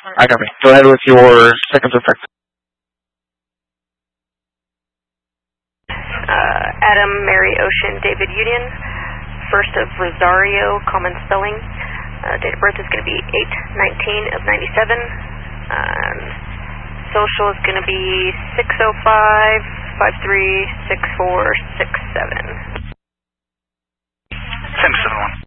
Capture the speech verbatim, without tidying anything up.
I copy. Go ahead with your second suspect. Uh, Adam, Mary, Ocean, David, Union. First of Rosario, common spelling. Uh, date of birth is going to be eight nineteen of ninety-seven. Um, social is going to be six oh five, five three, six four, six seven. ten seven one.